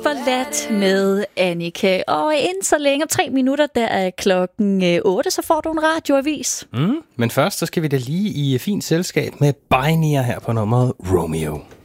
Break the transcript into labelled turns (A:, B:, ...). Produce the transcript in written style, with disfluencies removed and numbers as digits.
A: Forladt med Annika. Og inden så længe, 3 minutter, der er klokken 8, så får du en radioavis.
B: Men først, så skal vi da lige i fint selskab med Binea her på nummeret Romeo.